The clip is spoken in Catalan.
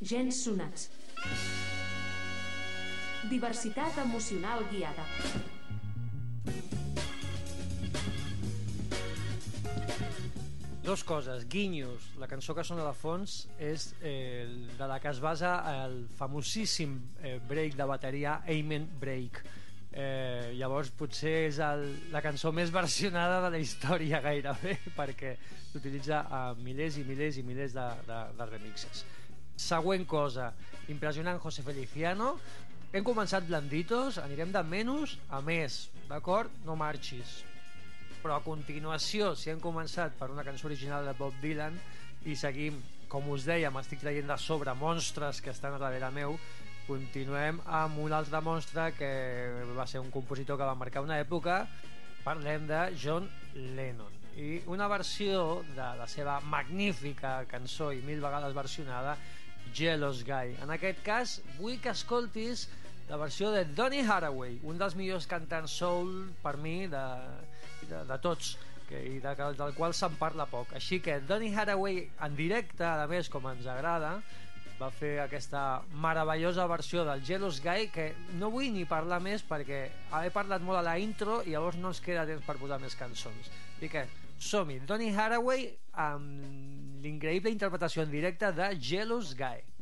Gens sonats. Diversitat emocional guiada. Dos coses, guinyos. La cançó que sona de fons és de la que es basa el famosíssim break de bateria Amen Break. Llavors potser és la cançó més versionada de la història gairebé, perquè s'utilitza a milers i milers i milers de remixes. Següent cosa, impressionant José Feliciano. Hem començat blanditos, anirem de menys a més, d'acord? No marxis. Però a continuació, si hem començat per una cançó original de Bob Dylan i seguim, com us deia, m'estic traient de sobre monstres que estan a darrere meu, continuem amb un altre monstre que va ser un compositor que va marcar una època. Parlem de John Lennon i una versió de la seva magnífica cançó i 1000 vegades versionada, Jealous Guy. En aquest cas vull que escoltis la versió de Donny Hathaway, un dels millors cantants soul per mi de tots, i del qual se'n parla poc. Així que Donny Hathaway en directe, a més com ens agrada, va fer aquesta meravellosa versió del Jealous Guy, que no vull ni parlar més perquè he parlat molt a la intro i llavors no ens queda temps per posar més cançons. Així que som-hi, Donny Hathaway amb l'increïble interpretació en directe de Jealous Guy.